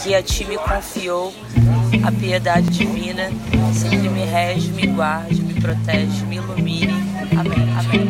que a ti me confiou a piedade divina, sempre me rege, me guarde, me protege, me ilumine. Amém. Amém.